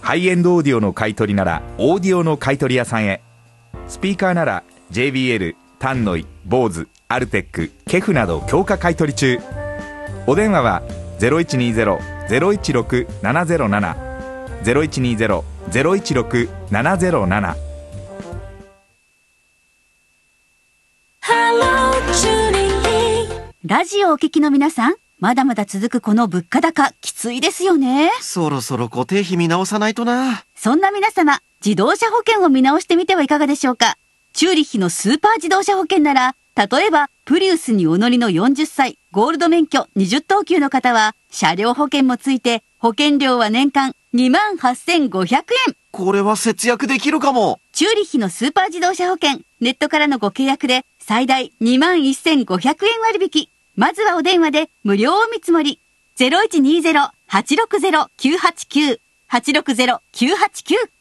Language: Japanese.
ハイエンドオーディオの買い取りならオーディオの買い取り屋さんへ。スピーカーなら JBL、タンノイ、ボーズ、アルテック、ケフなど強化買い取り中。お電話は 0120-016-707 0120-016-707。 ラジオをお聞きの皆さん、まだまだ続くこの物価高、きついですよね。 そろそろ固定費見直さないとな。 そんな皆様、自動車保険を見直してみてはいかがでしょうか。チューリッヒのスーパー自動車保険なら、例えば、プリウスにお乗りの40歳、ゴールド免許20等級の方は、車両保険もついて、保険料は年間28,500円。 これは節約できるかも。 チューリッヒのスーパー自動車保険、ネットからのご契約で、最大21,500円割引。まずはお電話で無料お見積もり。0120-860-989。860-989。